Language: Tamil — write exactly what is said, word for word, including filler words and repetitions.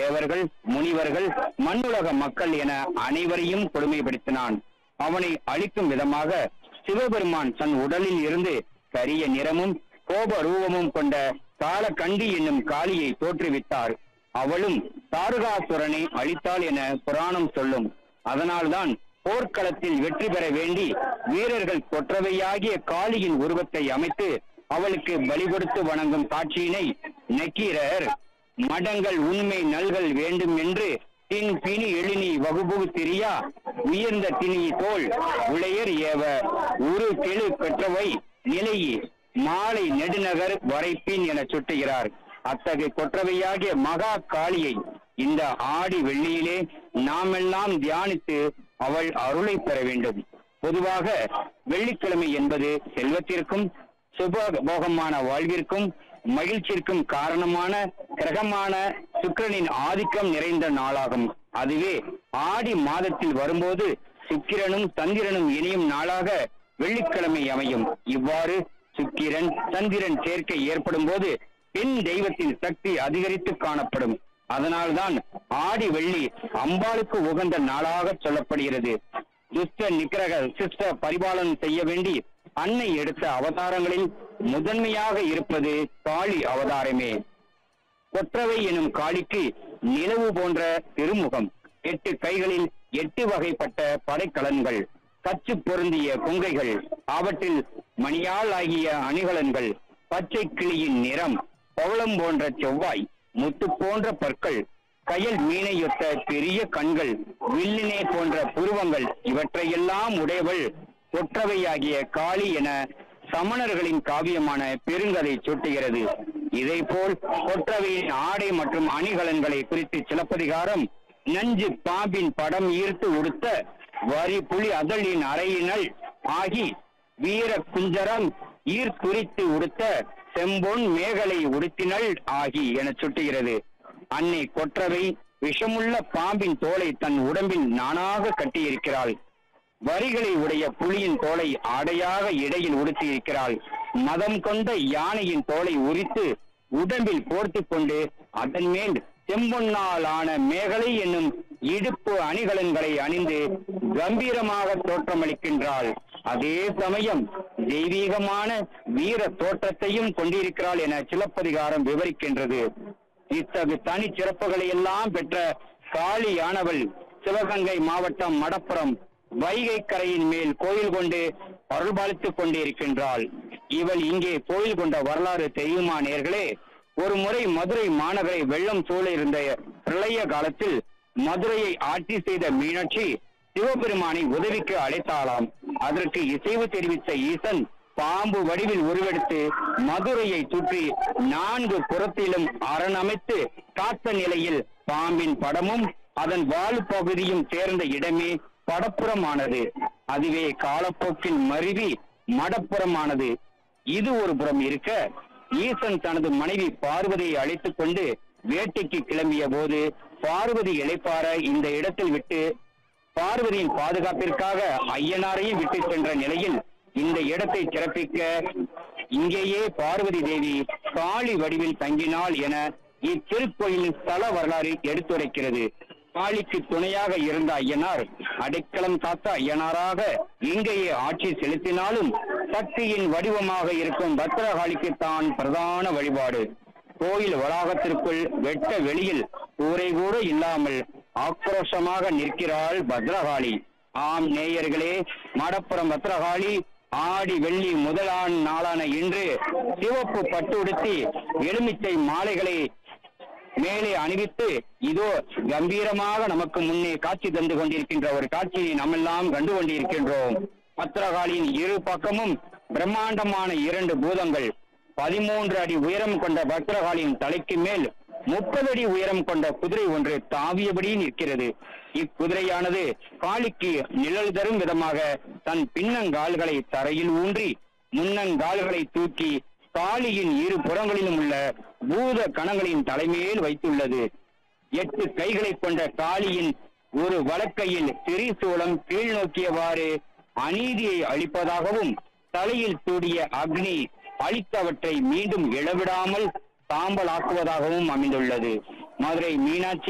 தேவர்கள், முனிவர்கள், மண்ணுலக மக்கள் என அனைவரையும் கொடுமைப்படுத்தினான். அவனை அழிக்கும் விதமாக சிவபெருமான் தன் உடலில் இருந்து கரிய நிறமும் கோப ரூபமும் கொண்ட காலகண்டி என்னும் காளியை தோற்றுவித்தார். அவளும் தாரகாசுரனை அழித்தாள் என புராணம் சொல்லும். அதனால்தான் போர்க்களத்தில் வெற்றி பெற வேண்டி வீரர்கள் கொற்றவையாகிய காளியின் உருவத்தை அமைத்து அவளுக்கு பலி கொடுத்து வணங்கும் காட்சியினை நக்கீரர் மடங்கள் உண்மை நல்கள் வேண்டும் என்று தின் பிணி எழினி வகுப்பு திரியா உயர்ந்த திணி தோல் உளையர் ஏவ உரு கெழு பெற்றவை நிலையே மாலை நெடுநகர் வரைப்பின் என சுட்டுகிறார். அத்தகைய கொற்றவையாகிய மகா காளியை இந்த ஆடி வெள்ளியிலே நாமெல்லாம் தியானித்து அவள் அருளை பெற வேண்டும். பொதுவாக வெள்ளிக்கிழமை என்பது செல்வத்திற்கும் சுபபோகமான வாழ்விற்கும் மகிழ்ச்சிக்கும் காரணமான கிரகமான சுக்கிரனின் ஆதிக்கம் நிறைந்த நாளாகும். அதுவே ஆடி மாதத்தில் வரும்போது சுக்கிரனும் சந்திரனும் இணையும் நாளாக வெள்ளிக்கிழமை அமையும். இவ்வாறு சுக்கிரன் சந்திரன் சேர்க்கை ஏற்படும் போது பெண் தெய்வத்தின் சக்தி அதிகரித்து காணப்படும். அதனால்தான் ஆடி வெள்ளி அம்பாளுக்கு உகந்த நாளாக சொல்லப்படுகிறது. துஷ்ட நிக்கிரக சிஷ்ட பரிபாலனம் செய்ய வேண்டி அன்னை எடுத்த அவதாரங்களில் முதன்மையாக இருப்பது காளி அவதாரமே. கொற்றவை எனும் காளிக்கு நிலவு போன்ற திருமுகம், எட்டு கைகளில் எட்டு வகைப்பட்ட படைக்கலன்கள், கச்சு பொருந்திய கொங்கைகள், அவற்றில் மணியால் ஆகிய அணிகலன்கள், பச்சை கிளியின் நிறம், பவளம் போன்ற செவ்வாய், முத்து போன்ற பற்கள், கயல் மீனையொத்த பெரிய கண்கள், வில்லினே போன்ற புருவங்கள், இவற்றையெல்லாம் உடையவள் கொற்றவையாகிய காளி என சமணர்களின் காவியமான பெருங்கதை சுட்டுகிறது. இதே போல் கொற்றவையின் ஆடை மற்றும் அணிகலன்களை குறித்து சிலப்பதிகாரம் நஞ்சு பாம்பின் படம் ஈர்த்து உடுத்த வரி புலி அதழின் அறையினள் ஆகி வீர குஞ்சரம் ஈர்க்குறித்து உடுத்த செம்பொன் மேகலை உடுத்தினள் ஆகி என சுட்டுகிறது. அன்னை கொற்றவை விஷமுள்ள பாம்பின் தோலை தன் உடம்பில் நானாக கட்டியிருக்கிறாள். வரிகளை உடைய புலியின் தோலை ஆடையாக இடையில் உடுத்தி இருக்கிறாள். மதம் கொண்ட யானையின் தோலை உரித்து உடம்பில் போர்த்து கொண்டு அதன் மேல் செம்பொன்னால் ஆன மேகலை என்னும் இடுப்பு அணிகலன்களை அணிந்து கம்பீரமாக தோற்றமளிக்கின்றாள். அதே சமயம் தெய்வீகமான வீர தோற்றத்தையும் கொண்டிருக்கிறாள் என சிலப்பதிகாரம் விவரிக்கின்றது. இத்தகு தனி சிறப்புகளை எல்லாம் பெற்ற காளியானவள் சிவகங்கை மாவட்டம் மடப்புறம் வைகை கரையின் மேல் கோயில் கொண்டு அருள்பாலித்துக் கொண்டிருக்கின்றாள். இவள் இங்கே கோயில் கொண்ட வரலாறு தெரியுமா நேர்களே? ஒரு முறை மதுரை மாநகரை வெள்ளம் சூழ இருந்த பிரளய காலத்தில் மதுரையை ஆட்சி செய்த மீனாட்சி சிவபெருமானை உதவிக்கு அழைத்தாளாம். அதற்கு இசைவு தெரிவித்த ஈசன் பாம்பு வடிவில் உருவெடுத்து மதுரையை சுற்றி நான்கு புறத்திலும் அரணமைத்து காத்த நிலையில் பாம்பின் படமும் அதன் வால் பகுதியும் சேர்ந்த இடமே படப்புறமானது. அதுவே காலப்போக்கில் மருவி மடப்புறமானது. இது ஒரு புறம் இருக்க, ஈசன் தனது மனைவி பார்வதியை அழைத்துக் கொண்டு வேட்டைக்கு கிளம்பிய போது பார்வதி இளைப்பாற இந்த இடத்தில் விட்டு பார்வதியின் பாதுகாப்பிற்காக ஐயனாரையும் விட்டு சென்ற நிலையில் இந்த இடத்தை சிறப்பிக்க இங்கேயே பார்வதி தேவி காளி வடிவில் தங்கினாள் என இத்திருக்கோயிலின் ஸ்தல வரலாறு எடுத்துரைக்கிறது. காளிக்கு துணையாக இருந்த ஐயனார் அடைக்கலம் காத்த ஐயனாராக இங்கேயே ஆட்சி செலுத்தினாலும் சக்தியின் வடிவமாக இருக்கும் பத்ரகாளிக்கு தான் பிரதான வழிபாடு. கோயில் வளாகத்திற்குள் வெட்ட வெளியில் கூரை கூட இல்லாமல் ஆக்ரோஷமாக நிற்கிறாள் பத்ரகாளி. ஆம் நேயர்களே, மடப்புறம் பத்ரகாளி ஆடி வெள்ளி முதலான் நாளான இன்று சிவப்பு பட்டு உடுத்தி எலுமிச்சை மாலைகளை மேலே அணிவித்து இதோ கம்பீரமாக நமக்கு முன்னே காட்சி தந்து கொண்டிருக்கின்ற ஒரு காட்சியை நம்மெல்லாம் கண்டு கொண்டிருக்கின்றோம். பத்ரகாளியின் இரு பக்கமும் பிரம்மாண்டமான இரண்டு பூதங்கள், பதிமூன்று அடி உயரம் கொண்ட பத்ரகாளியின் தலைக்கு மேல் முப்பது அடி உயரம் கொண்ட குதிரை ஒன்று தாவியபடி நிற்கிறது. இக்குதிரையானது காளிக்கு நிழல் தரும் விதமாக தன் பின்னங்கால்களை தரையில் ஊன்றி முன்னங்கால்களை தூக்கி காளியின் இரு புறங்களிலும் உள்ள பூத கணங்களின் தலைமையில் வைத்துள்ளது. எட்டு கைகளை கொண்ட காளியின் ஒரு வலக்கையில் திரிசூலம் கீழ் நோக்கியவாறு அநீதியை அழிப்பதாகவும் தலையில் சூடிய அக்னி அழித்தவற்றை மீண்டும் இழவிடாமல் சாம்பலாக்குவதாகவும் அமைந்துள்ளது. மதுரை மீனாட்சி